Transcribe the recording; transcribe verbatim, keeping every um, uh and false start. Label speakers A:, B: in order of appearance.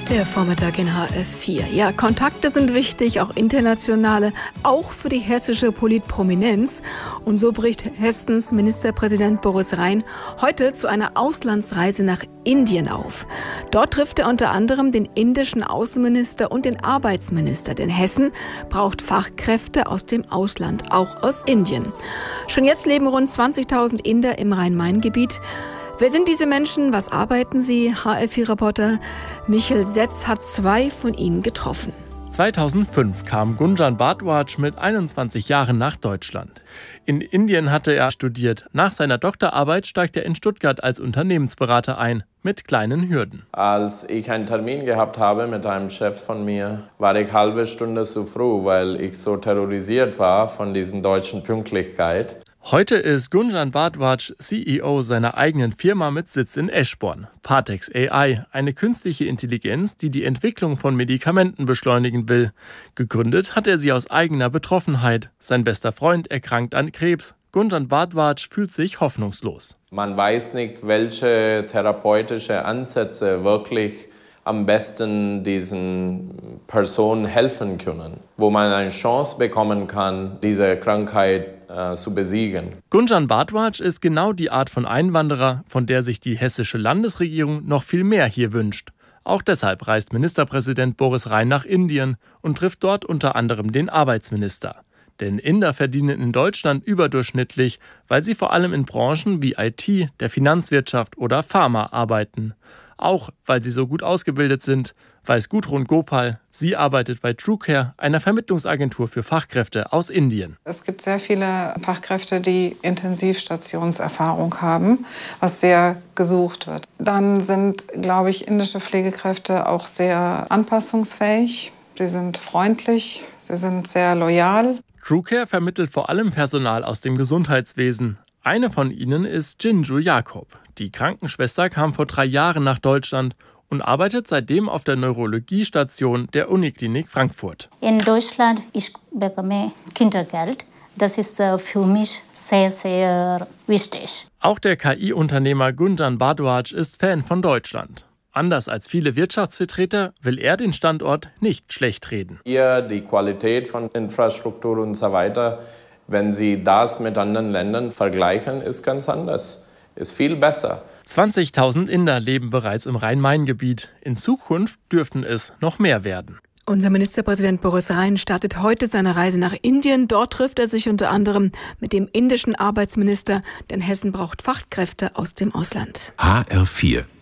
A: Der Vormittag in H F vier. Ja, Kontakte sind wichtig, auch internationale, auch für die hessische Politprominenz. Und so bricht Hessens Ministerpräsident Boris Rhein heute zu einer Auslandsreise nach Indien auf. Dort trifft er unter anderem den indischen Außenminister und den Arbeitsminister. Denn Hessen braucht Fachkräfte aus dem Ausland, auch aus Indien. Schon jetzt leben rund zwanzigtausend Inder im Rhein-Main-Gebiet. Wer sind diese Menschen? Was arbeiten sie? H F vier-Reporter Michael Setz hat zwei von ihnen getroffen.
B: zweitausendfünf kam Gunjan Bhardwaj mit einundzwanzig Jahren nach Deutschland. In Indien hatte er studiert. Nach seiner Doktorarbeit steigt er in Stuttgart als Unternehmensberater ein, mit kleinen Hürden.
C: Als ich einen Termin gehabt habe mit einem Chef von mir, war ich eine halbe Stunde zu früh, weil ich so terrorisiert war von diesen deutschen Pünktlichkeit.
B: Heute ist Gunjan Bhardwaj C E O seiner eigenen Firma mit Sitz in Eschborn. Partex A I, eine künstliche Intelligenz, die die Entwicklung von Medikamenten beschleunigen will. Gegründet hat er sie aus eigener Betroffenheit. Sein bester Freund erkrankt an Krebs. Gunjan Bhardwaj fühlt sich hoffnungslos.
C: Man weiß nicht, welche therapeutische Ansätze wirklich am besten diesen Personen helfen können, wo man eine Chance bekommen kann, diese Krankheit äh, zu besiegen.
B: Gunjan Bhardwaj ist genau die Art von Einwanderer, von der sich die hessische Landesregierung noch viel mehr hier wünscht. Auch deshalb reist Ministerpräsident Boris Rhein nach Indien und trifft dort unter anderem den Arbeitsminister. Denn Inder verdienen in Deutschland überdurchschnittlich, weil sie vor allem in Branchen wie I T, der Finanzwirtschaft oder Pharma arbeiten. Auch weil sie so gut ausgebildet sind, weiß Gudrun Gopal. Sie arbeitet bei TrueCare, einer Vermittlungsagentur für Fachkräfte aus Indien.
D: Es gibt sehr viele Fachkräfte, die Intensivstationserfahrung haben, was sehr gesucht wird. Dann sind, glaube ich, indische Pflegekräfte auch sehr anpassungsfähig. Sie sind freundlich, sie sind sehr loyal.
B: TrueCare vermittelt vor allem Personal aus dem Gesundheitswesen. Eine von ihnen ist Jinju Jakob. Die Krankenschwester kam vor drei Jahren nach Deutschland und arbeitet seitdem auf der Neurologiestation der Uniklinik Frankfurt.
E: In Deutschland ich bekomme Kindergeld. Das ist für mich sehr, sehr wichtig.
B: Auch der K I-Unternehmer Gunjan Bhardwaj ist Fan von Deutschland. Anders als viele Wirtschaftsvertreter will er den Standort nicht schlecht reden.
C: Hier die Qualität von Infrastruktur und so weiter, wenn Sie das mit anderen Ländern vergleichen, ist ganz anders. Ist viel besser.
B: zwanzigtausend Inder leben bereits im Rhein-Main-Gebiet. In Zukunft dürften es noch mehr werden.
A: Unser Ministerpräsident Boris Rhein startet heute seine Reise nach Indien. Dort trifft er sich unter anderem mit dem indischen Arbeitsminister, denn Hessen braucht Fachkräfte aus dem Ausland.
F: H R vier